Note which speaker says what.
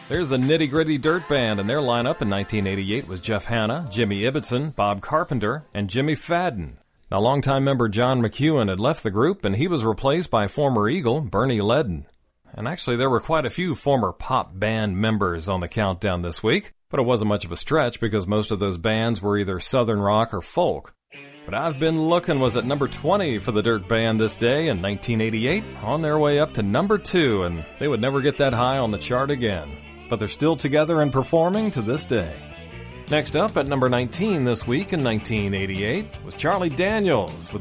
Speaker 1: There's the Nitty Gritty Dirt Band, and their lineup in 1988 was Jeff Hanna, Jimmy Ibbotson, Bob Carpenter, and Jimmy Fadden. Now, longtime member John McEwen had left the group, and he was replaced by former Eagle Bernie Ledden. And actually, there were quite a few former pop band members on the countdown this week, but it wasn't much of a stretch because most of those bands were either southern rock or folk. But I've Been Lookin' was at number 20 for the Dirt Band this day in 1988, on their way up to number 2, and they would never get that high on the chart again. But they're still together and performing to this day. Next up at number 19 this week in 1988 was Charlie Daniels with